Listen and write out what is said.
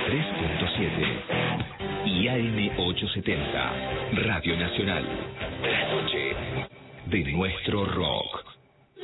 93.7 y AM870, Radio Nacional. La noche de nuestro rock.